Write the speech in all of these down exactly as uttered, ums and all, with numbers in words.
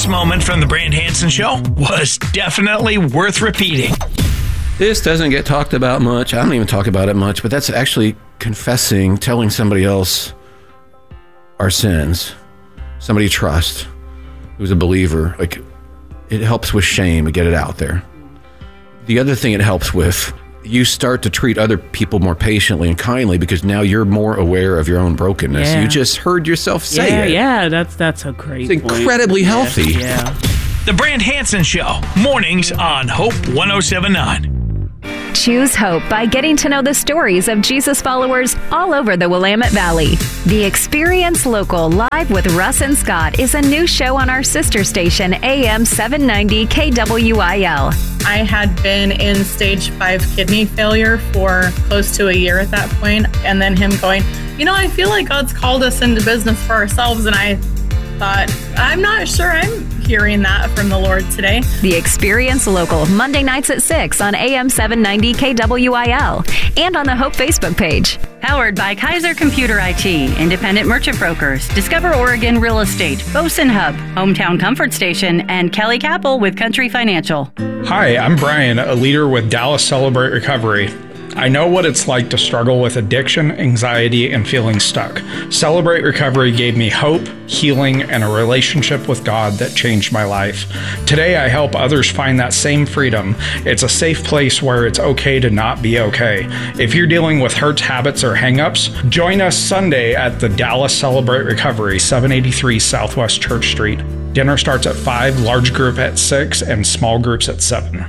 moment from the Brand Hansen Show was definitely worth repeating. This doesn't get talked about much. I don't even talk about it much, but that's actually confessing, telling somebody else our sins, somebody you trust, who's a believer. Like, it helps with shame to get it out there. The other thing it helps with, you start to treat other people more patiently and kindly because now you're more aware of your own brokenness. Yeah. You just heard yourself say yeah, it. Yeah, that's that's a great It's incredibly point. healthy. Yeah, yeah. The Brand Hansen Show, mornings on Hope one oh seven point nine. Choose hope by getting to know the stories of Jesus followers all over the Willamette Valley. The Experience Local Live with Russ and Scott is a new show on our sister station, A M seven ninety K W I L. I had been in stage five kidney failure for close to a year at that point, and then him going, you know, I feel like God's called us into business for ourselves, and I thought, I'm not sure I'm hearing that from the Lord today. The Experience Local, Monday nights at six on A M seven ninety K W I L and on the Hope Facebook page. Powered by Kaiser Computer I T, Independent Merchant Brokers, Discover Oregon Real Estate, Bosun Hub, Hometown Comfort Station, and Kelly Capel with Country Financial. Hi, I'm Brian, a leader with Dallas Celebrate Recovery. I know what it's like to struggle with addiction, anxiety, and feeling stuck. Celebrate Recovery gave me hope, healing, and a relationship with God that changed my life. Today, I help others find that same freedom. It's a safe place where it's okay to not be okay. If you're dealing with hurts, habits, or hang-ups, join us Sunday at the Dallas Celebrate Recovery, seven eighty-three Southwest Church Street. Dinner starts at five, large group at six, and small groups at seven.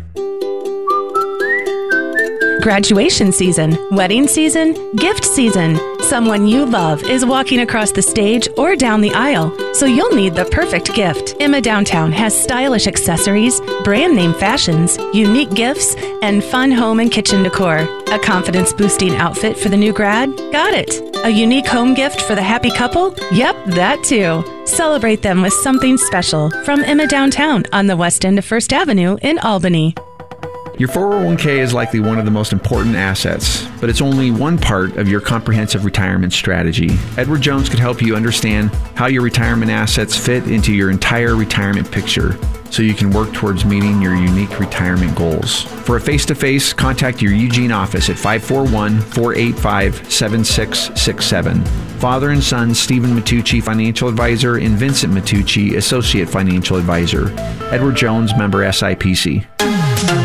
Graduation season, wedding season, gift season. Someone you love is walking across the stage or down the aisle, so you'll need the perfect gift. Emma Downtown has stylish accessories, brand name fashions, unique gifts, and fun home and kitchen decor. A confidence-boosting outfit for the new grad? Got it. A unique home gift for the happy couple? Yep, that too. Celebrate them with something special from Emma Downtown on the west end of First Avenue in Albany. Your four oh one k is likely one of the most important assets, but it's only one part of your comprehensive retirement strategy. Edward Jones could help you understand how your retirement assets fit into your entire retirement picture so you can work towards meeting your unique retirement goals. For a face-to-face, contact your Eugene office at five four one, four eight five, seven six six seven. Father and son Stephen Matucci, Financial Advisor, and Vincent Matucci, Associate Financial Advisor. Edward Jones, member S I P C.